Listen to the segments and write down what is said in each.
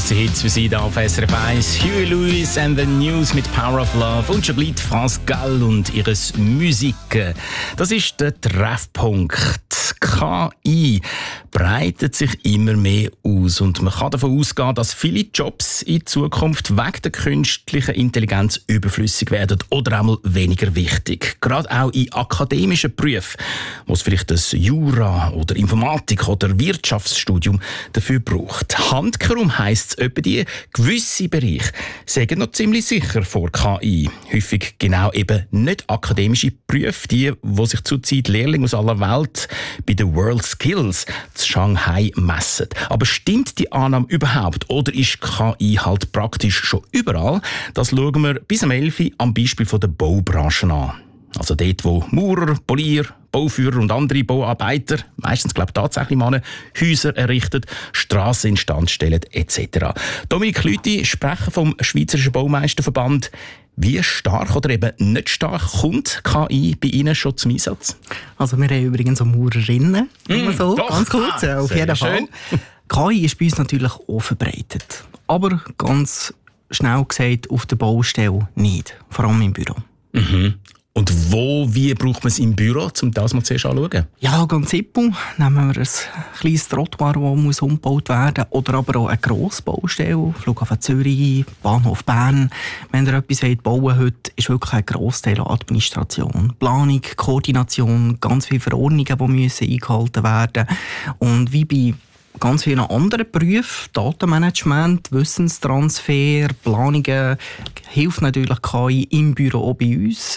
kurze Hits für Sie da auf SRF 1. Huey Lewis and the News mit Power of Love und schon bleibt France Gall und ihres Musik. Das ist der Treffpunkt. KI breitet sich immer mehr aus und man kann davon ausgehen, dass viele Jobs in Zukunft wegen der künstlichen Intelligenz überflüssig werden oder einmal weniger wichtig. Gerade auch in akademischen Berufen, wo es vielleicht das Jura oder Informatik oder Wirtschaftsstudium dafür braucht. Handkehrum heisst es etwa die, gewisse Bereiche sind noch ziemlich sicher vor KI. Häufig genau eben nicht akademische Berufe, die sich zurzeit Lehrlinge aus aller Welt bei den World Skills zu Shanghai messen. Aber stimmt die Annahme überhaupt oder ist KI halt praktisch schon überall? Das schauen wir bis am 11 Uhr am Beispiel von der Baubranche an. Also dort, wo Maurer, Polier, Bauführer und andere Bauarbeiter, meistens tatsächlich Männer, Häuser errichten, Strassen instand stellen etc. Dominik Lüthi, Sprecher vom Schweizerischen Baumeisterverband. Wie stark oder eben nicht stark kommt KI bei Ihnen schon zum Einsatz? Also wir haben übrigens auch Maurerinnen, so, doch, ganz kurz, auf jeden Fall. KI ist bei uns natürlich auch verbreitet, aber ganz schnell gesagt auf der Baustelle nicht, vor allem im Büro. Mhm. Und wie braucht man es im Büro, um das mal zuerst anzuschauen? Ja, ganz simpel. Nehmen wir ein kleines Trottoir, das umgebaut werden muss, oder aber auch eine grosse Baustelle, Flughafen Zürich, Bahnhof Bern. Wenn ihr etwas bauen wollt, heute ist wirklich ein Grossteil Administration. Planung, Koordination, ganz viele Verordnungen, die müssen eingehalten werden. Und wie bei ganz vielen anderen Berufen, Datenmanagement, Wissenstransfer, Planungen, hilft natürlich KI im Büro auch bei uns,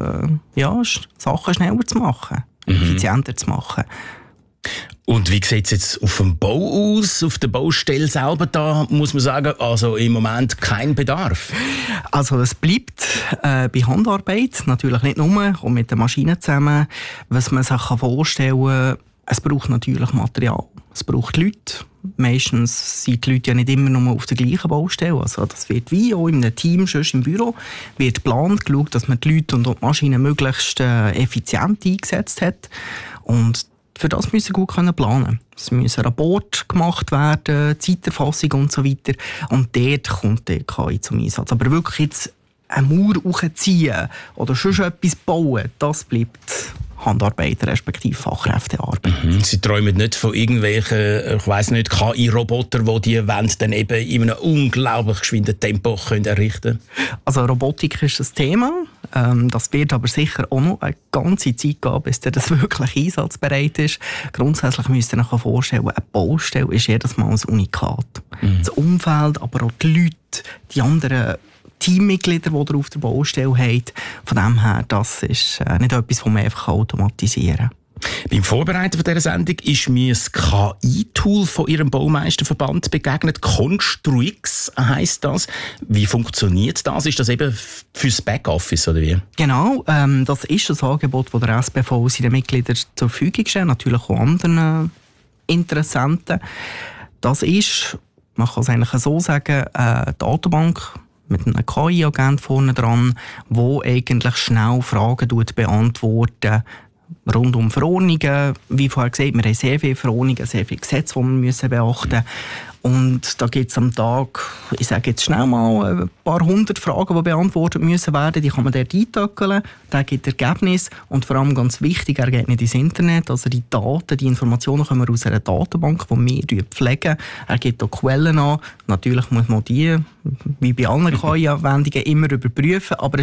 Sachen schneller zu machen, effizienter zu machen. Und wie sieht es jetzt auf dem Bau aus, auf der Baustelle selber? Da muss man sagen, also im Moment kein Bedarf. Also es bleibt bei Handarbeit, natürlich nicht nur, und mit den Maschinen zusammen. Was man sich vorstellen kann, es braucht natürlich Material, es braucht Leute. Meistens sind die Leute ja nicht immer nur auf der gleichen Baustelle. Also das wird wie auch in einem Team, sonst im Büro, wird geplant, geschaut, dass man die Leute und die Maschinen möglichst effizient eingesetzt hat. Und für das müssen wir gut planen können. Es müssen Rapporte gemacht werden, Zeiterfassung und so weiter. Und dort kommt die KI zum Einsatz. Aber wirklich jetzt eine Mauer hochziehen oder schon etwas bauen, das bleibt Handarbeit respektive Fachkräftearbeit. Sie träumen nicht von irgendwelchen, ich weiss nicht, KI-Roboter, die Wände dann eben in einem unglaublich geschwinden Tempo errichten können? Also Robotik ist das Thema. Das wird aber sicher auch noch eine ganze Zeit gehen, bis das wirklich einsatzbereit ist. Grundsätzlich müsst ihr euch vorstellen, eine Baustelle ist jedes Mal ein Unikat. Das Umfeld, aber auch die Leute, die anderen Teammitglieder, die ihr auf der Baustelle habt. Von dem her, das ist nicht etwas, das man einfach automatisieren kann. Beim Vorbereiten von dieser Sendung ist mir das KI-Tool von Ihrem Baumeisterverband begegnet. Construix heisst das. Wie funktioniert das? Ist das eben fürs Backoffice oder wie? Genau, das ist das Angebot, das der SBV seinen Mitgliedern zur Verfügung stellt, natürlich auch anderen Interessenten. Das ist, man kann es eigentlich so sagen, eine Datenbank mit einem KI-Agent vorne dran, der eigentlich schnell Fragen beantwortet rund um Verordnungen. Wie vorher gesagt, wir haben sehr viele Verordnungen, sehr viele Gesetze, die wir beachten müssen. Und da gibt es am Tag, ich sage jetzt schnell mal, ein paar hundert Fragen, die beantwortet müssen werden. Die kann man dort eintöckeln, der gibt Ergebnis und vor allem ganz wichtig, er geht nicht ins Internet. Also die Daten, die Informationen kommen aus einer Datenbank, die wir pflegen. Er gibt auch Quellen an. Natürlich muss man die, wie bei allen KI-Anwendungen, immer überprüfen. Aber